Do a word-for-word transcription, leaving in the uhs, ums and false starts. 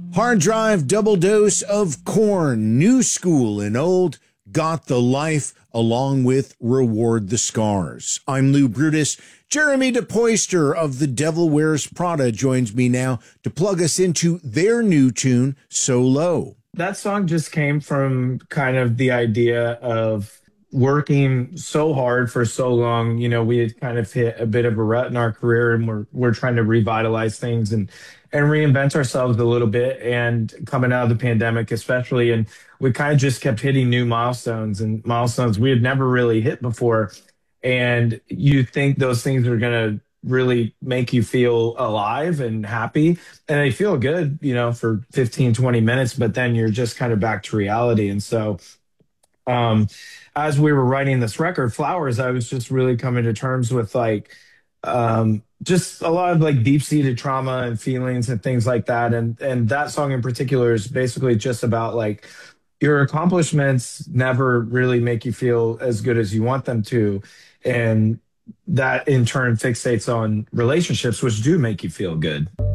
Hard drive double dose of corn, new school and old, got the life along with reward the scars. I'm Lou Brutus. Jeremy DePoister of The Devil Wears Prada joins me now to plug us into their new tune, So Low. That song just came from kind of the idea of working so hard for so long. You know, we had kind of hit a bit of a rut in our career, and we're we're trying to revitalize things and and reinvent ourselves a little bit. And coming out of the pandemic, especially, and we kind of just kept hitting new milestones and milestones we had never really hit before. And you think those things are going to really make you feel alive and happy, and they feel good, you know, for fifteen, twenty minutes, but then you're just kind of back to reality. And so, um, as we were writing this record, Flowers, I was just really coming to terms with like, um, just a lot of like deep seated trauma and feelings and things like that. And, and that song in particular is basically just about like, your accomplishments never really make you feel as good as you want them to. And that in turn fixates on relationships, which do make you feel good.